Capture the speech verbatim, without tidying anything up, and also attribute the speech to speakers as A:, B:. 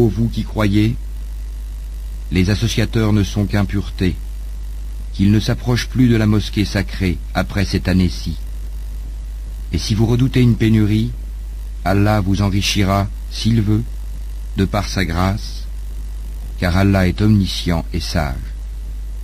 A: vous qui croyez, les associateurs ne sont qu'impureté, qu'ils ne s'approchent plus de la mosquée sacrée après cette année-ci. Et si vous redoutez une pénurie, Allah vous enrichira, s'il veut, de par sa grâce, car Allah est omniscient et sage.